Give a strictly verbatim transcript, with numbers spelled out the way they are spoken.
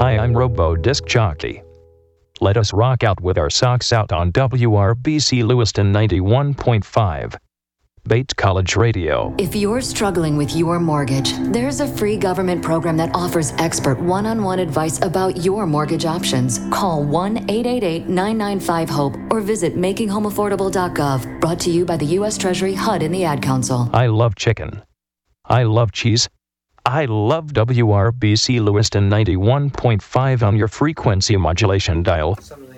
Hi, I'm Robo Disc Jockey. Let us rock out with our socks out on W R B C Lewiston ninety-one point five. Bates College Radio. If you're struggling with your mortgage, there's a free government program that offers expert one-on-one advice about your mortgage options. Call one eight eight eight, nine nine five, HOPE or visit making home affordable dot gov. Brought to you by the U S Treasury, H U D, and the Ad Council. I love chicken. I love cheese. I love W R B C Lewiston ninety-one point five on your frequency modulation dial.